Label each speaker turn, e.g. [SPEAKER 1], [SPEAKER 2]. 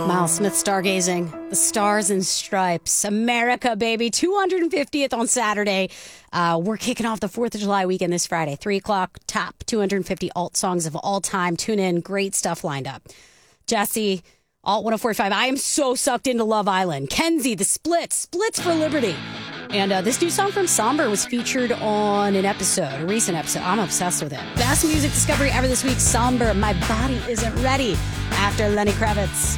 [SPEAKER 1] Miles Smith stargazing, the stars and stripes, America, baby. 250th on Saturday. We're kicking off the 4th of July weekend this Friday. 3 o'clock, top 250 alt songs of all time. Tune in. Great stuff lined up. Jesse, Alt 104.5. I am so sucked into Love Island. Kenzie, the Splits for Liberty. And this new song from Somber was featured on a recent episode. I'm obsessed with it. Best music discovery ever this week, Somber, My Body Isn't Ready, after Lenny Kravitz.